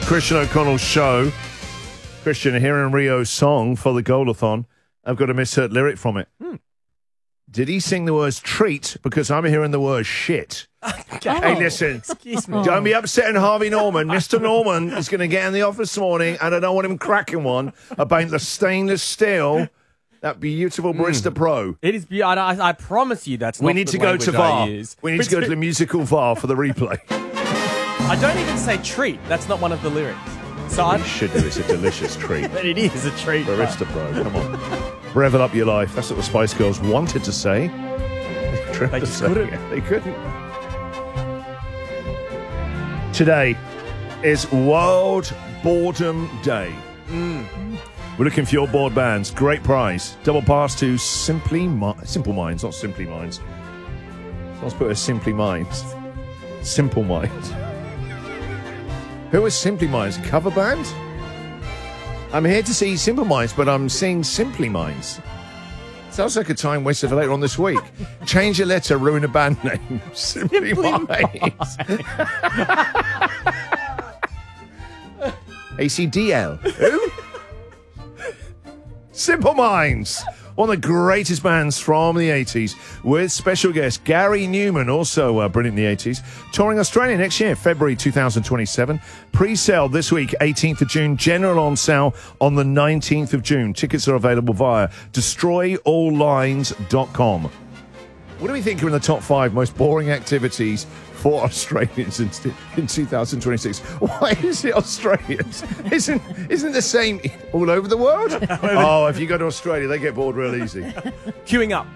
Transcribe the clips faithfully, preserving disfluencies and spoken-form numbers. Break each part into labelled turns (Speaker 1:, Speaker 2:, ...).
Speaker 1: Christian O'Connell's show. Christian, hearing Rio's song for the Goal-a-thon, I've got a misheard lyric from it. Hmm. Did he sing the words treat? Because I'm hearing the word shit.
Speaker 2: Okay.
Speaker 1: Hey, listen.
Speaker 2: Excuse me.
Speaker 1: Don't be upsetting Harvey Norman. Mister Norman is going to get in the office this morning, and I don't want him cracking one about the stainless steel, that beautiful Barista
Speaker 2: Mm.
Speaker 1: Pro.
Speaker 2: It is. Be- I, I, I promise you, that's.
Speaker 1: We
Speaker 2: not
Speaker 1: need
Speaker 2: the
Speaker 1: to go to
Speaker 2: language I
Speaker 1: V A R.
Speaker 2: use.
Speaker 1: We need to go to the musical V A R for the replay.
Speaker 2: I don't even say treat. That's not one of the lyrics. So I
Speaker 1: You should do. It's a delicious treat.
Speaker 2: But it is a treat.
Speaker 1: Barista Pro, come on. Revel up your life. That's what the Spice Girls wanted to say.
Speaker 2: They just couldn't.
Speaker 1: They couldn't. Today is World Boredom Day.
Speaker 2: Mm.
Speaker 1: We're looking for your board bands. Great prize. Double pass to Simply Mi- Simple Minds, not Simply Minds. Let's put it as Simply Minds. Simple Minds. Who is Simply Minds? A cover band? I'm here to see Simple Minds, but I'm seeing Simply Minds. Sounds like a time waster for later on this week. Change a letter, ruin a band name. Simply, Simply Minds. A C D L. Who? Simple Minds. One of the greatest bands from the eighties, with special guest Gary Newman, also uh, brilliant in the eighties, touring Australia next year, February two thousand twenty-seven. Pre-sale this week, eighteenth of June. General on sale on the nineteenth of June. Tickets are available via destroy all lines dot com. What do we think are in the top five most boring activities for Australians in, in two thousand twenty-six? Why is it Australians? Isn't isn't the same all over the world? Oh, if you go to Australia, they get bored real easy.
Speaker 2: Queuing up.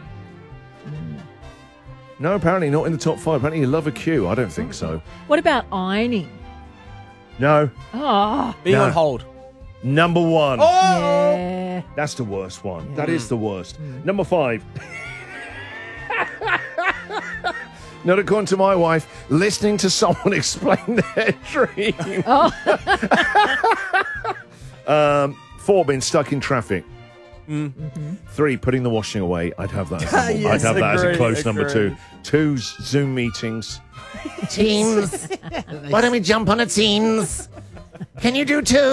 Speaker 1: No, apparently not in the top five. Apparently you love a queue. I don't think so.
Speaker 3: What about ironing?
Speaker 1: No.
Speaker 3: Oh,
Speaker 2: Being
Speaker 1: No.
Speaker 2: on hold.
Speaker 1: Number one.
Speaker 2: Oh!
Speaker 3: yeah.
Speaker 1: That's the worst one. That is the worst. Number five. Not according to my wife, listening to someone explain their dream.
Speaker 3: Oh.
Speaker 1: um, four, being stuck in traffic.
Speaker 3: Mm-hmm.
Speaker 1: Three, putting the washing away. I'd have that as a,
Speaker 2: Yes,
Speaker 1: I'd have that as a
Speaker 2: agree,
Speaker 1: close number
Speaker 2: agree.
Speaker 1: two. Two, Zoom meetings.
Speaker 4: Teams. Why don't we jump on a Teams? Can you do two?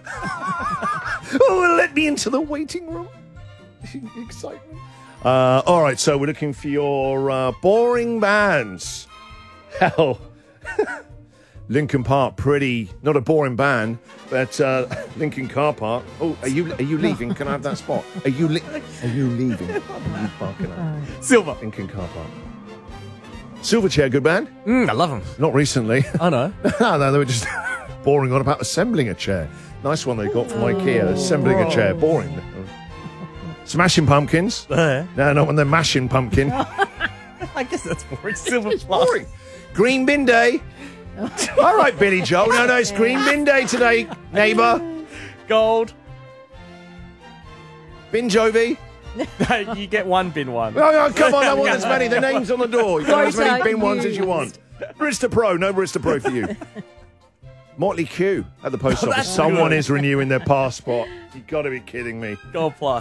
Speaker 1: Oh, let me into the waiting room. Excitement. Uh, all right, so we're looking for your uh, boring bands. Hell, Lincoln Park, pretty not a boring band, but uh, Lincoln Car Park. Oh, are you are you leaving? Can I have that spot? Are you li- are you leaving? Are you parking up?
Speaker 2: Silver.
Speaker 1: Lincoln Car Park. Silverchair, good band.
Speaker 2: Mm, I love them.
Speaker 1: Not recently.
Speaker 2: I know.
Speaker 1: No, they were just boring on about assembling a chair. Nice one they got from IKEA. Assembling a chair, boring. Smashing Pumpkins.
Speaker 2: Uh,
Speaker 1: No, not when they're mashing pumpkin.
Speaker 2: I guess that's boring. Silver
Speaker 1: It's
Speaker 2: plus.
Speaker 1: boring. Green Bin Day. All right, Billy Joe. No, no, it's Green Bin Day today, neighbour.
Speaker 2: Gold.
Speaker 1: Bin Jovi.
Speaker 2: You get one bin one.
Speaker 1: Oh, oh, come on, I want as many. The name's on the door. You can have as many
Speaker 3: Photo
Speaker 1: bin ones as you
Speaker 3: used.
Speaker 1: want. Barista Pro. No Barista Pro for you. Motley Q at the post
Speaker 2: Oh,
Speaker 1: office.
Speaker 2: that's
Speaker 1: Someone
Speaker 2: good.
Speaker 1: is renewing their passport. You've got to be kidding me.
Speaker 2: Gold plus.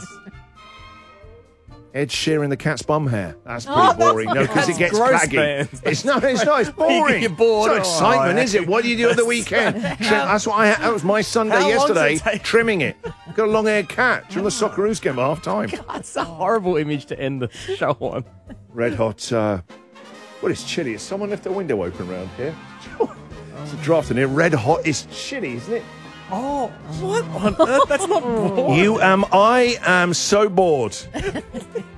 Speaker 1: Ed Sheeran, the cat's bum hair. That's pretty
Speaker 3: Oh,
Speaker 1: boring. No, because it
Speaker 2: That's
Speaker 1: gets
Speaker 2: gross,
Speaker 1: claggy.
Speaker 2: man.
Speaker 1: It's no, it's not. It's boring.
Speaker 2: You're bored.
Speaker 1: It's not excitement,
Speaker 2: Oh,
Speaker 1: is it? What do you do at the weekend? Trim, that's what I. That was my Sunday
Speaker 2: How long does
Speaker 1: yesterday.
Speaker 2: it take?
Speaker 1: Trimming it. Got a long-haired cat during the Socceroos game at half time.
Speaker 2: That's a horrible image to end the show on.
Speaker 1: Red hot. Uh, what is chilly? Has someone left the window open around here? It's a draft in here. Red hot is chilly, isn't it?
Speaker 2: Oh, what on earth? That's not boring.
Speaker 1: You am. I am so bored.